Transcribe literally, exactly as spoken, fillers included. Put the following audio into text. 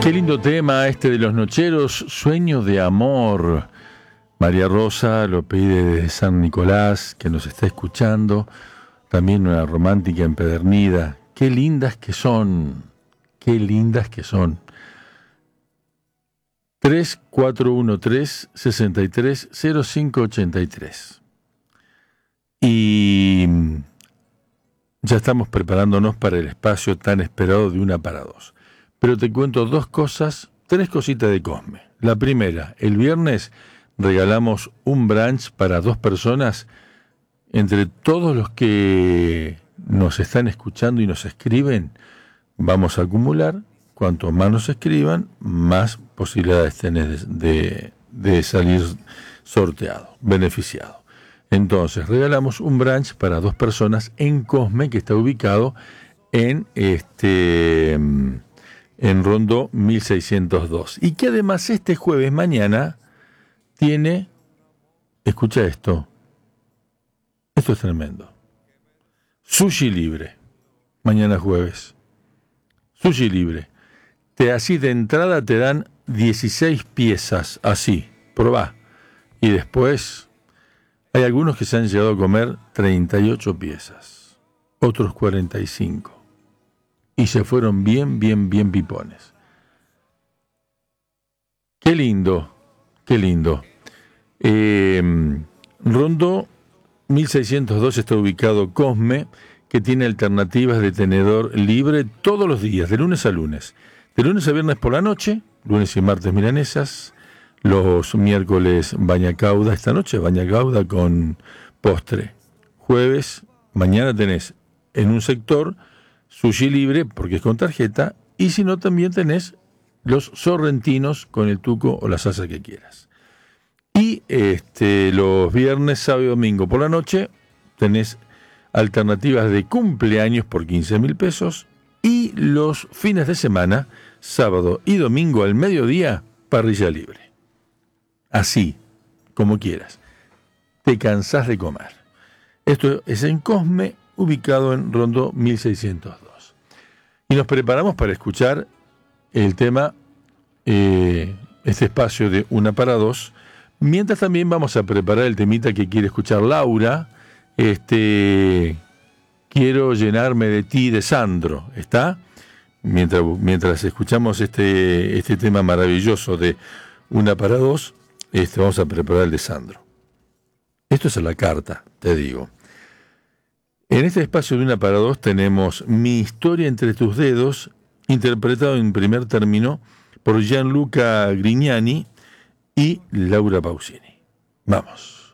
Qué lindo tema este de los Nocheros, Sueño de Amor. María Rosa lo pide desde San Nicolás, que nos está escuchando. También una romántica empedernida. Qué lindas que son, qué lindas que son. tres cuatro uno tres, seis tres cero cinco ocho tres. Y ya estamos preparándonos para el espacio tan esperado de Una para Dos. Pero te cuento dos cosas, tres cositas de Cosme. La primera, el viernes regalamos un brunch para dos personas. Entre todos los que nos están escuchando y nos escriben, vamos a acumular. Cuanto más nos escriban, más posibilidades tenés de, de salir sorteado, beneficiado. Entonces, regalamos un brunch para dos personas en Cosme, que está ubicado en este en Rondó mil seiscientos dos. Y que además este jueves, mañana, tiene, escucha esto, esto es tremendo, sushi libre, mañana jueves, sushi libre. Te, así de entrada te dan dieciséis piezas, así, probá. Y después hay algunos que se han llegado a comer treinta y ocho piezas, otros cuarenta y cinco. Y se fueron bien, bien, bien pipones. Qué lindo, qué lindo. Eh, Rondó mil seiscientos dos está ubicado Cosme, que tiene alternativas de tenedor libre todos los días, de lunes a lunes. De lunes a viernes por la noche, lunes y martes milanesas, los miércoles bañacauda, esta noche bañacauda con postre. Jueves, mañana tenés en un sector sushi libre, porque es con tarjeta, y si no también tenés los sorrentinos con el tuco o la salsa que quieras. Y este, los viernes, sábado y domingo por la noche tenés alternativas de cumpleaños por quince mil pesos, y los fines de semana, sábado y domingo al mediodía, parrilla libre. Así, como quieras. Te cansás de comer. Esto es en Cosme, ubicado en Rondó mil seiscientos dos. Y nos preparamos para escuchar el tema, eh, este espacio de Una para Dos, mientras también vamos a preparar el temita que quiere escuchar Laura, este, Quiero llenarme de ti, de Sandro, ¿está? Mientras, mientras escuchamos este, este tema maravilloso de Una para Dos, este, vamos a preparar el de Sandro. Esto es a la carta, te digo. En este espacio de Una para Dos tenemos Mi historia entre tus dedos, interpretado en primer término por Gianluca Grignani y Laura Pausini. Vamos.